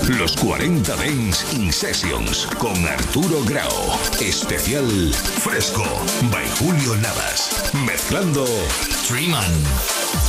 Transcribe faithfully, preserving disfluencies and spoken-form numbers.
Los cuarenta Dance In Sessions con Arturo Grau. Especial Fresco by Julio Navas. Mezclando Treeman.